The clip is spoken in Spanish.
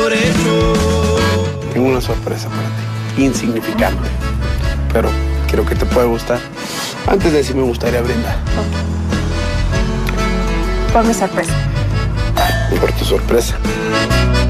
Tengo una sorpresa para ti, insignificante, pero creo que te puede gustar. Antes de eso me gustaría brindar. Por mi sorpresa. Por tu sorpresa.